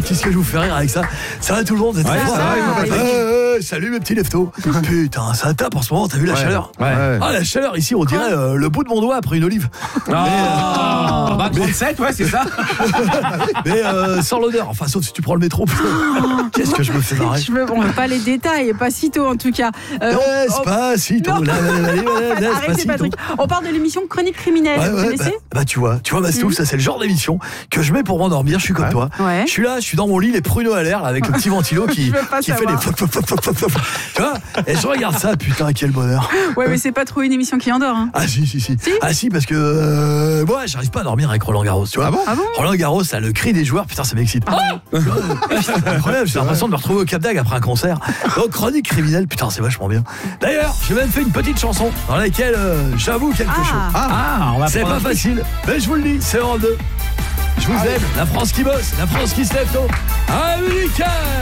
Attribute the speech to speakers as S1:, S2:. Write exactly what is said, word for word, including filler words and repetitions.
S1: qu'est-ce que je vous fais rire avec ça? Ça va tout le monde?
S2: Ouais, ça va,
S1: ouais, euh, salut mes petits leftos. Putain, ça tape en ce moment, t'as vu la
S2: ouais.
S1: chaleur?
S2: Ouais.
S1: Ah, la chaleur ici, on dirait euh, le bout de mon doigt après une olive.
S2: Oh, mais, euh, bah, trente-sept, ouais, c'est ça.
S1: Mais euh, sans l'odeur, enfin, sauf si tu prends le métro. Qu'est-ce que je me fais marrer?
S3: Je veux, on veut pas les détails, pas si tôt en tout cas.
S1: Euh, on, pas si tôt. Là, là, là, là, là,
S3: arrêtez Patrick. On parle de l'émission Chronique criminelle.
S1: Ouais,
S3: vous
S1: ouais,
S3: connaissez?
S1: bah, bah tu vois, tu vois Mastouf, mmh. ça c'est le genre d'émission que je mets pour m'endormir. Je suis comme
S2: ouais.
S1: toi.
S3: Ouais.
S1: Je suis là, je suis dans mon lit, les pruneaux à l'air, là, avec le petit ventilo qui, qui fait les fof, fof, fof, fof, fof. Tu vois? Et je regarde ça, putain, quel bonheur.
S3: Ouais, mais c'est pas trop une émission qui endort. Hein.
S1: Ah si, si, si.
S3: si
S1: ah si, parce que euh, moi, j'arrive pas à dormir avec Roland Garros. Tu vois?
S2: Ah bon,
S3: ah bon
S1: Roland Garros, ça, le cri des joueurs, putain, ça m'excite. Ah oh c'est incroyable, j'ai l'impression de me retrouver au Cap d'Agde après un concert. Donc, Chronique criminelle, putain, c'est vachement bien. D'ailleurs, j'ai même fait une petite chanson dans laquelle euh, j'avoue quelque
S3: ah.
S1: chose.
S2: Ah, ah on va
S1: c'est pas facile, mais je vous le dis, c'est Europe deux. Je vous aime, la France qui bosse, la France qui se lève tôt. Américain!